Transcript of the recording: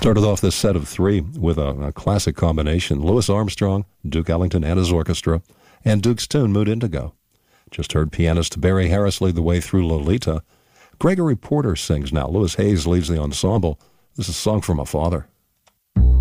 Started off this set of three with a classic combination. Louis Armstrong, Duke Ellington and his orchestra, and Duke's tune, Mood Indigo. Just heard pianist Barry Harris lead the way through Lolita. Gregory Porter sings now. Louis Hayes leads the ensemble. This is a song from a father.